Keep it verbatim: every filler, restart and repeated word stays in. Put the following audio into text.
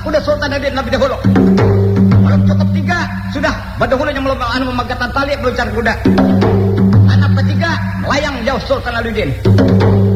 kuda Sultan Adin lebih dahulu. Belum cukup tiga, sudah berdahulu yang belum anu memegatan tali belum cari kuda. Anak ketiga, layang jauh Sultan Aludin.